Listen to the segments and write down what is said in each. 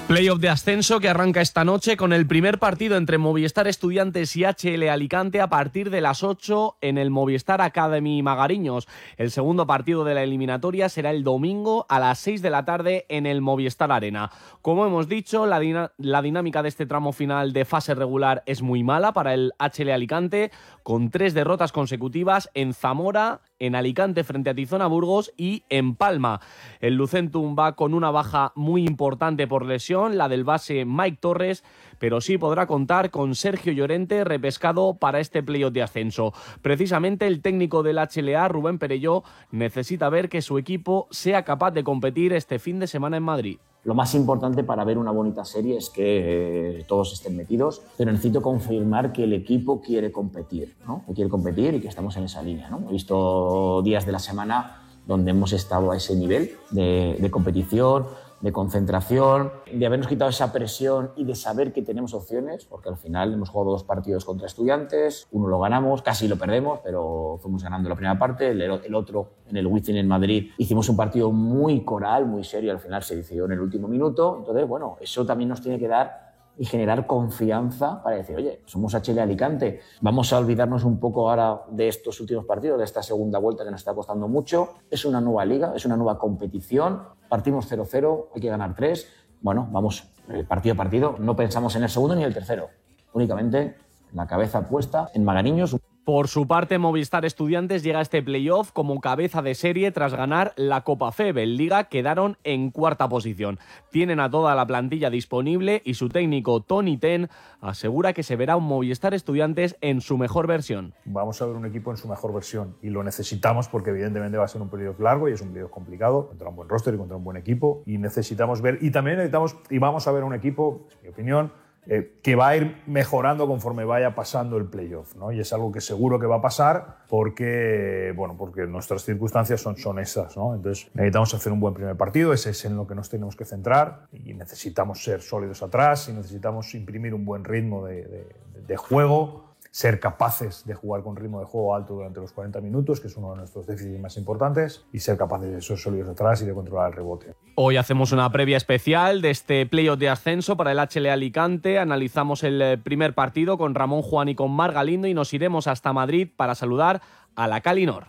Playoff de ascenso que arranca esta noche con el primer partido entre Movistar Estudiantes y HL Alicante a partir de las 8 en el Movistar Academy Magariños. El segundo partido de la eliminatoria será el domingo a las 6 de la tarde en el Movistar Arena. Como hemos dicho, la dinámica de este tramo final de fase regular es muy mala para el HL Alicante, con 3 derrotas consecutivas en Zamora, en Alicante frente a Tizona Burgos y en Palma. El Lucentum va con una baja muy importante por lesión, la del base Mike Torres, pero sí podrá contar con Sergio Llorente, repescado para este playoff de ascenso. Precisamente el técnico del HLA, Rubén Perelló, necesita ver que su equipo sea capaz de competir este fin de semana en Madrid. Lo más importante para ver una bonita serie es que todos estén metidos, pero necesito confirmar que el equipo quiere competir, ¿no? Que quiere competir y que estamos en esa línea, ¿no? He visto días de la semana donde hemos estado a ese nivel de competición, de concentración, de habernos quitado esa presión y de saber que tenemos opciones, porque al final hemos jugado 2 partidos contra Estudiantes, uno lo ganamos, casi lo perdemos, pero fuimos ganando la primera parte, el otro en el Wizzing en Madrid hicimos un partido muy coral, muy serio, al final se decidió en el último minuto. Entonces, bueno, eso también nos tiene que dar y generar confianza para decir, oye, somos HL Alicante, vamos a olvidarnos un poco ahora de estos últimos partidos, de esta segunda vuelta que nos está costando mucho. Es una nueva liga, es una nueva competición, partimos 0-0, hay que ganar 3, bueno, vamos partido a partido, no pensamos en el segundo ni el tercero, únicamente la cabeza puesta en Magariños. Por su parte, Movistar Estudiantes llega a este playoff como cabeza de serie tras ganar la Copa FEB. En Liga quedaron en 4ª posición. Tienen a toda la plantilla disponible y su técnico Tony Ten asegura que se verá un Movistar Estudiantes en su mejor versión. Vamos a ver un equipo en su mejor versión y lo necesitamos porque evidentemente va a ser un playoff largo y es un playoff complicado contra un buen roster y contra un buen equipo, y necesitamos ver, y también necesitamos, y vamos a ver un equipo, en mi opinión, que va a ir mejorando conforme vaya pasando el playoff, ¿no? Y es algo que seguro que va a pasar porque nuestras circunstancias son esas, ¿no? Entonces necesitamos hacer un buen primer partido, ese es en lo que nos tenemos que centrar, y necesitamos ser sólidos atrás y necesitamos imprimir un buen ritmo de juego, ser capaces de jugar con ritmo de juego alto durante los 40 minutos, que es uno de nuestros déficits más importantes, y ser capaces de ser sólidos atrás y de controlar el rebote. Hoy hacemos una previa especial de este playoff de ascenso para el HL Alicante. Analizamos el primer partido con Ramón Juan y con Mar Galindo y nos iremos hasta Madrid para saludar a la Calinor.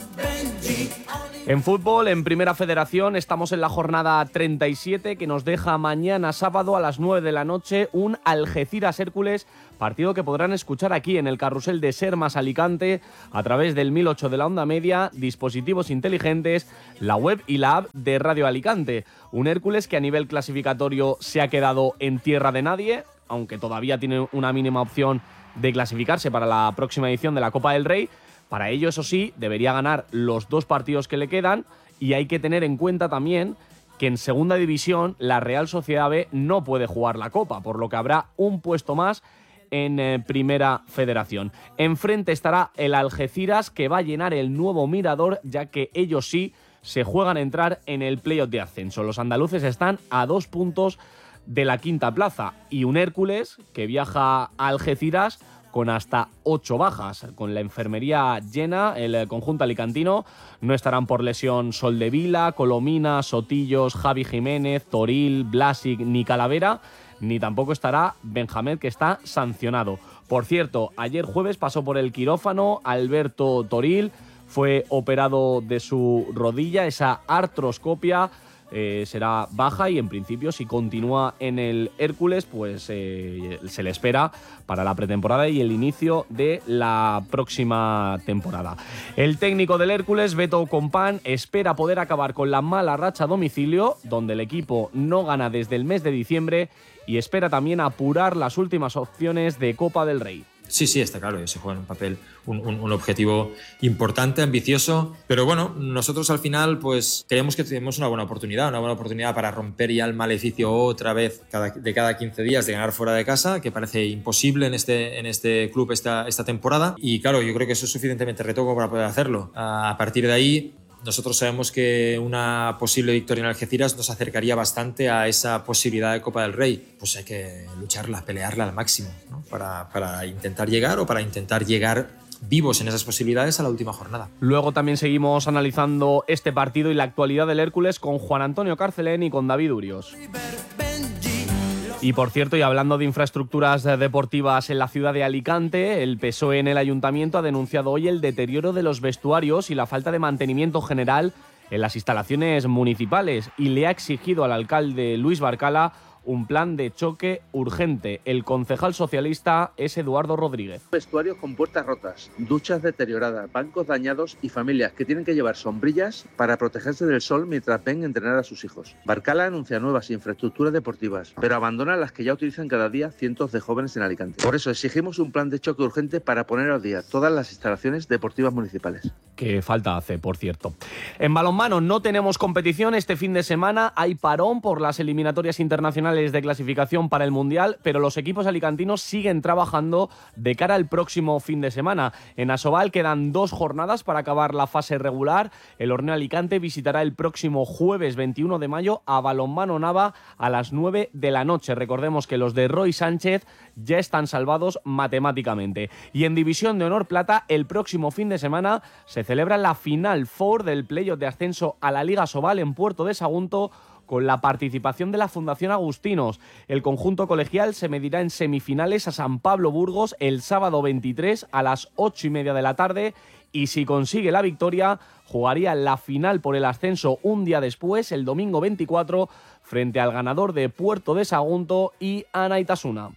En fútbol, en Primera Federación, estamos en la jornada 37 que nos deja mañana sábado a las 9 de la noche un Algeciras-Hércules, partido que podrán escuchar aquí en el carrusel de Sermas Alicante a través del 1008 de la onda media, dispositivos inteligentes, la web y la app de Radio Alicante. Un Hércules que a nivel clasificatorio se ha quedado en tierra de nadie, aunque todavía tiene una mínima opción de clasificarse para la próxima edición de la Copa del Rey. Para ello, eso sí, debería ganar los 2 partidos que le quedan, y hay que tener en cuenta también que en Segunda División la Real Sociedad B no puede jugar la Copa, por lo que habrá un puesto más en Primera Federación. Enfrente estará el Algeciras, que va a llenar el nuevo Mirador, ya que ellos sí se juegan a entrar en el playoff de ascenso. Los andaluces están a 2 puntos de la 5ª plaza, y un Hércules que viaja a Algeciras con hasta 8 bajas. Con la enfermería llena, el conjunto alicantino, no estarán por lesión Soldevila, Colomina, Sotillos, Javi Jiménez, Toril, Blasic ni Calavera, ni tampoco estará Benjamín, que está sancionado. Por cierto, ayer jueves pasó por el quirófano Alberto Toril, fue operado de su rodilla, esa artroscopia será baja, y en principio si continúa en el Hércules pues se le espera para la pretemporada y el inicio de la próxima temporada. El técnico del Hércules, Beto Compán, espera poder acabar con la mala racha a domicilio, donde el equipo no gana desde el mes de diciembre, y espera también apurar las últimas opciones de Copa del Rey. Sí, está claro, se juega en un papel, un objetivo importante, ambicioso, pero bueno, nosotros al final pues creemos que tenemos una buena oportunidad para romper ya el maleficio otra vez de cada 15 días de ganar fuera de casa, que parece imposible en este club esta temporada, y claro, yo creo que eso es suficientemente reto para poder hacerlo. A partir de ahí, nosotros sabemos que una posible victoria en Algeciras nos acercaría bastante a esa posibilidad de Copa del Rey. Pues hay que lucharla, pelearla al máximo, ¿no? Para intentar llegar, o para intentar llegar vivos en esas posibilidades a la última jornada. Luego también seguimos analizando este partido y la actualidad del Hércules con Juan Antonio Carcelén y con David Urios. Y por cierto, y hablando de infraestructuras deportivas en la ciudad de Alicante, el PSOE en el ayuntamiento ha denunciado hoy el deterioro de los vestuarios y la falta de mantenimiento general en las instalaciones municipales y le ha exigido al alcalde Luis Barcala un plan de choque urgente. El concejal socialista es Eduardo Rodríguez. Vestuarios con puertas rotas, duchas deterioradas, bancos dañados y familias que tienen que llevar sombrillas para protegerse del sol mientras ven entrenar a sus hijos. Barcala anuncia nuevas infraestructuras deportivas, pero abandona las que ya utilizan cada día cientos de jóvenes en Alicante. Por eso exigimos un plan de choque urgente para poner al día todas las instalaciones deportivas municipales. Que falta hace, por cierto. En balonmano no tenemos competición este fin de semana, hay parón por las eliminatorias internacionales de clasificación para el Mundial, pero los equipos alicantinos siguen trabajando de cara al próximo fin de semana. En Asobal quedan 2 jornadas para acabar la fase regular. El Horneo Alicante visitará el próximo jueves 21 de mayo a Balonmano Nava a las 9 de la noche. Recordemos que los de Roy Sánchez ya están salvados matemáticamente. Y en División de Honor Plata, el próximo fin de semana se celebra la Final Four del playoff de ascenso a la Liga Asobal en Puerto de Sagunto, con la participación de la Fundación Agustinos. El conjunto colegial se medirá en semifinales a San Pablo Burgos el sábado 23 a las 8:30 de la tarde y si consigue la victoria jugaría la final por el ascenso un día después, el domingo 24, frente al ganador de Puerto de Sagunto y Anaitasuna.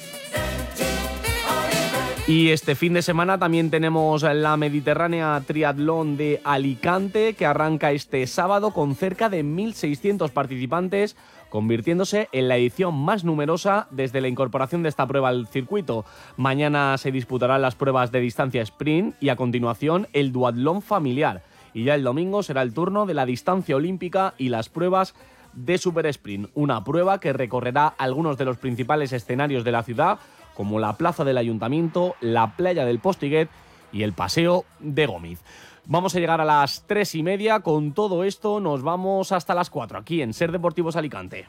Y este fin de semana también tenemos la Mediterránea Triatlón de Alicante, que arranca este sábado con cerca de 1.600 participantes, convirtiéndose en la edición más numerosa desde la incorporación de esta prueba al circuito. Mañana se disputarán las pruebas de distancia sprint y a continuación el duatlón familiar. Y ya el domingo será el turno de la distancia olímpica y las pruebas de super sprint, una prueba que recorrerá algunos de los principales escenarios de la ciudad, como la plaza del Ayuntamiento, la playa del Postiguet y el paseo de Gómez. Vamos a llegar a las 3:30. Con todo esto nos vamos hasta las 4 aquí en Ser Deportivos Alicante.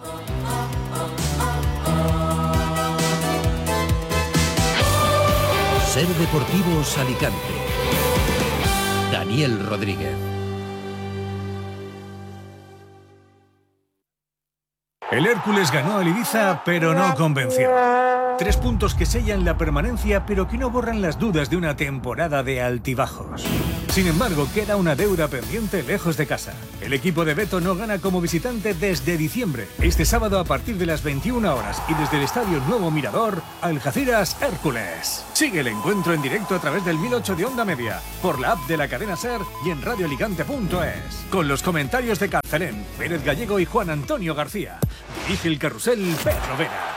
Ser Deportivos Alicante. Daniel Rodríguez. El Hércules ganó al Ibiza, pero no convenció. 3 puntos que sellan la permanencia, pero que no borran las dudas de una temporada de altibajos. Sin embargo, queda una deuda pendiente lejos de casa. El equipo de Beto no gana como visitante desde diciembre. Este sábado a partir de las 21 horas y desde el Estadio Nuevo Mirador, Algeciras Hércules. Sigue el encuentro en directo a través del 1008 de Onda Media, por la app de la cadena SER y en radioalicante.es. Con los comentarios de Carcelén, Pérez Gallego y Juan Antonio García. Dirige el carrusel Pedro Vera.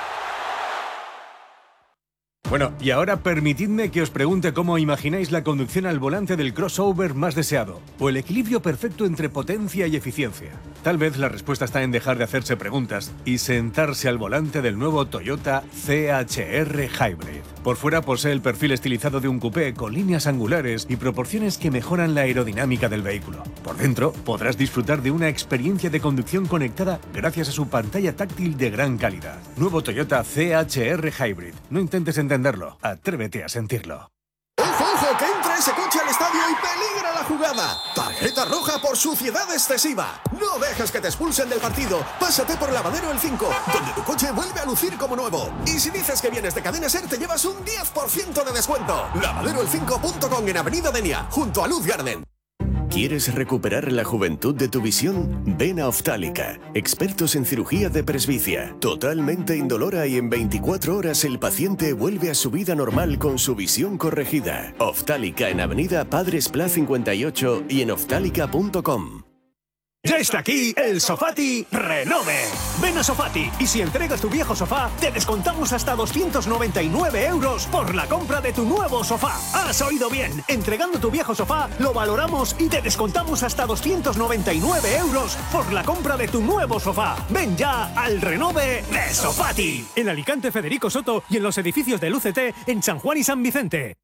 Bueno, y ahora permitidme que os pregunte cómo imagináis la conducción al volante del crossover más deseado, o el equilibrio perfecto entre potencia y eficiencia. Tal vez la respuesta está en dejar de hacerse preguntas y sentarse al volante del nuevo Toyota CHR Hybrid. Por fuera posee el perfil estilizado de un coupé con líneas angulares y proporciones que mejoran la aerodinámica del vehículo. Por dentro podrás disfrutar de una experiencia de conducción conectada gracias a su pantalla táctil de gran calidad. Nuevo Toyota CHR Hybrid. No intentes entenderlo, atrévete a sentirlo. ¡Ojo, que entra ese coche al estadio y peligra la jugada! Tarjeta roja por suciedad excesiva. No dejes que te expulsen del partido. Pásate por Lavadero El 5, donde tu coche vuelve a lucir como nuevo. Y si dices que vienes de Cadena SER, te llevas un 10% de descuento. Lavaderoel5.com en Avenida Denia, junto a Luz Garden. ¿Quieres recuperar la juventud de tu visión? Ven a Oftálica, expertos en cirugía de presbicia, totalmente indolora y en 24 horas el paciente vuelve a su vida normal con su visión corregida. Oftálica en Avenida Padres Pla 58 y en oftálica.com. Ya está aquí el Sofati Renove. Ven a Sofati y si entregas tu viejo sofá, te descontamos hasta 299 euros por la compra de tu nuevo sofá. ¡Has oído bien! Entregando tu viejo sofá, lo valoramos y te descontamos hasta 299 euros por la compra de tu nuevo sofá. Ven ya al Renove de Sofati. En Alicante Federico Soto y en los edificios del UCT en San Juan y San Vicente.